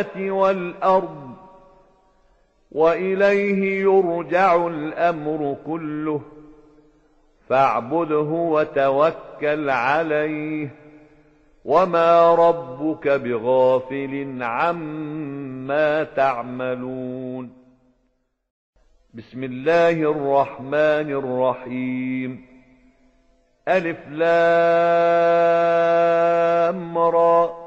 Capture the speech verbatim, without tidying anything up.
والأرض وإليه يرجع الأمر كله فاعبده وتوكل عليه وما ربك بغافل عما تعملون. بسم الله الرحمن الرحيم. ألف لام را